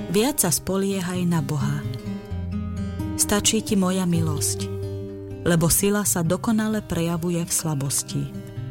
Viac sa spoliehaj na Boha. Stačí ti moja milosť, lebo sila sa dokonale prejavuje v slabosti.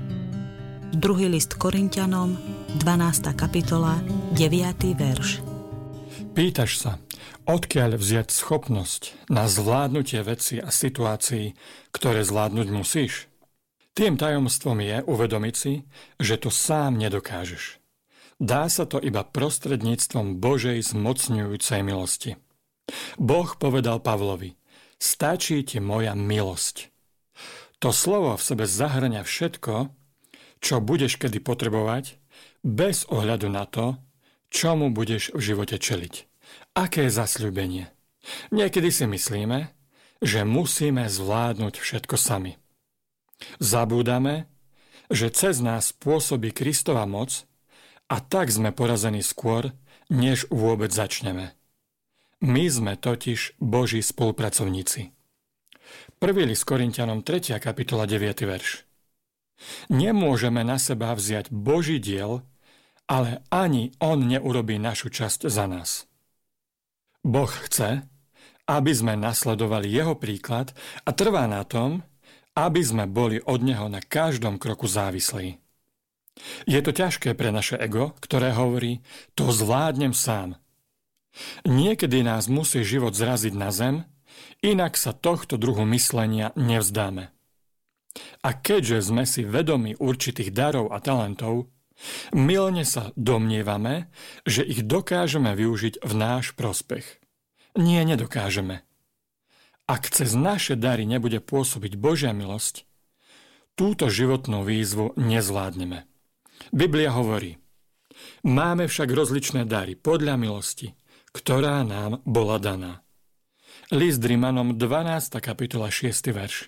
2. list Korinťanom, 12. kapitola, 9. verš. Pýtaš sa, odkiaľ vziať schopnosť na zvládnutie vecí a situácií, ktoré zvládnuť musíš? Tým tajomstvom je uvedomiť si, že to sám nedokážeš. Dá sa to iba prostredníctvom Božej zmocňujúcej milosti. Boh povedal Pavlovi, stačí ti moja milosť. To slovo v sebe zahŕňa všetko, čo budeš kedy potrebovať, bez ohľadu na to, čomu budeš v živote čeliť. Aké zasľúbenie? Niekedy si myslíme, že musíme zvládnuť všetko sami. Zabúdame, že cez nás pôsobí Kristova moc a tak sme porazení skôr, než vôbec začneme. My sme totiž Boží spolupracovníci. 1. list Korinťanom 3. kapitola 9. verš. Nemôžeme na seba vziať Boží diel, ale ani On neurobí našu časť za nás. Boh chce, aby sme nasledovali Jeho príklad a trvá na tom, aby sme boli od Neho na každom kroku závislí. Je to ťažké pre naše ego, ktoré hovorí, to zvládnem sám. Niekedy nás musí život zraziť na zem, inak sa tohto druhu myslenia nevzdáme. A keďže sme si vedomi určitých darov a talentov, mylne sa domnievame, že ich dokážeme využiť v náš prospech. Nie, nedokážeme. Ak cez naše dary nebude pôsobiť Božia milosť, túto životnú výzvu nezvládneme. Biblia hovorí, máme však rozličné dary podľa milosti, ktorá nám bola daná. List Rimanom 12. kapitola 6. verš.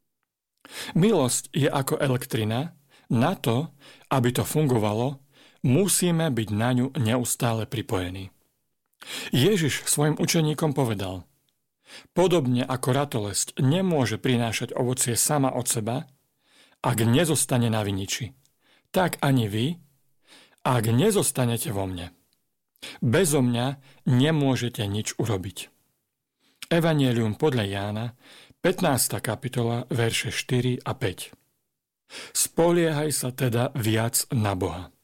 Milosť je ako elektrina, na to, aby to fungovalo, musíme byť na ňu neustále pripojení. Ježiš svojim učeníkom povedal, podobne ako ratolesť nemôže prinášať ovocie sama od seba, ak nezostane na viniči, tak ani vy, ak nezostanete vo mne. Bezo mňa nemôžete nič urobiť. Evanjelium podľa Jána, 15. kapitola, verše 4 a 5. Spoliehaj sa teda viac na Boha.